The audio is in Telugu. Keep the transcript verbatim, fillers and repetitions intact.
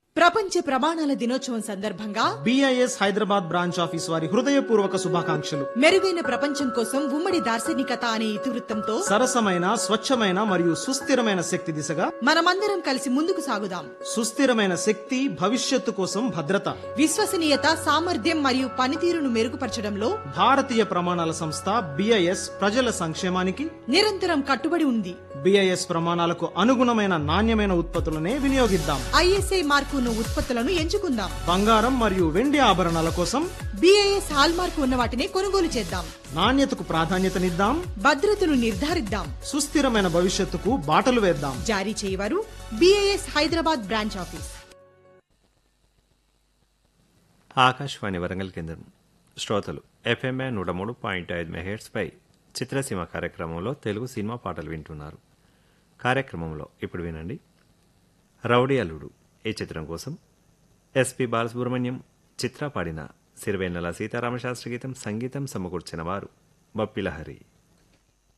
ప్రపంచ ప్రమాణాల దినోత్సవం సందర్భంగా బిఐఎస్ హైదరాబాద్ బ్రాంచ్ ఆఫీస్ వారి హృదయపూర్వక శుభాకాంక్షలు. మెరుగైన ప్రపంచం కోసం ఉమ్మడి దార్శనికత అనే ఇతివృత్తంతో సరసమైన, స్వచ్ఛమైన మరియు సుస్థిరమైన శక్తి దిశగా మనమందరం కలిసి ముందుకు సాగుదాం. సుస్థిరమైన శక్తి, భవిష్యత్తు కోసం భద్రత, విశ్వసనీయత, సామర్థ్యం మరియు పనితీరును మెరుగుపరచడంలో భారతీయ ప్రమాణాల సంస్థ బిఐఎస్ ప్రజల సంక్షేమానికి నిరంతరం కట్టుబడి ఉంది. బిఐఎస్ ప్రమాణాలకు అనుగుణమైన నాణ్యమైన ఉత్పత్తులనే వినియోగిద్దాం. ఐఎస్ఐ మార్కున్న ఉత్పత్తులను ఎంచుకుందాం. బంగారం మరియు వెండి ఆభరణాల కోసం బిఐఎస్ హాల్ మార్కు ఉన్న వాటిని కొనుగోలు చేద్దాం. నాణ్యతకు ప్రాధాన్యతనిద్దాం. భద్రతను నిర్ధారిద్దాం. సుస్థిరమైన భవిష్యత్తుకు బాటలు వేద్దాం. జారీ చేయవారు BIS Hyderabad branch office. Akashvani Warangal కేంద్రం. శ్రోతలు ఎఫ్ఎంఐ నూట మూడు పాయింట్ ఐదు మెగాహెర్ట్జ్ పై చిత్రసీమ కార్యక్రమంలో తెలుగు సినిమా పాటలు వింటున్నారు. కార్యక్రమంలో ఇప్పుడు వినండి రౌడీ అల్లుడు. ఈ చిత్రం కోసం ఎస్పి బాలసుబ్రహ్మణ్యం, చిత్ర పాడిన సిరివెన్నెల సీతారామశాస్త్రి గీతం, సంగీతం సమకూర్చిన వారు బప్పిలహరి.